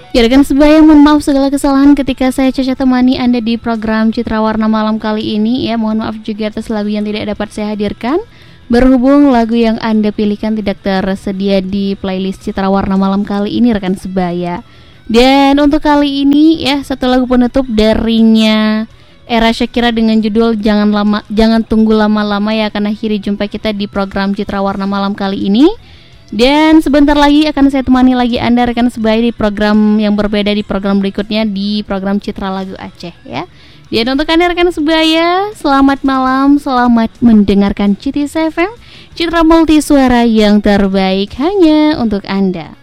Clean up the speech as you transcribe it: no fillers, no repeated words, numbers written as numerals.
Ya rekan sebaya, mohon maaf segala kesalahan ketika saya Caca temani Anda di program Citra Warna Malam kali ini ya. Mohon maaf juga atas lagu yang tidak dapat saya hadirkan. Berhubung lagu yang Anda pilihkan tidak tersedia di playlist Citra Warna Malam kali ini rekan sebaya. Dan untuk kali ini ya, satu lagu penutup darinya Era Shakira dengan judul Jangan Tunggu Lama-lama ya akan akhiri jumpa kita di program Citra Warna Malam kali ini. Dan sebentar lagi akan saya temani lagi Anda rekan sebaya di program yang berbeda, di program berikutnya di program Citra Lagu Aceh ya. Dan untuk Anda rekan sebaya, selamat malam, selamat mendengarkan Citis FM, Citra Multi Suara yang terbaik hanya untuk Anda.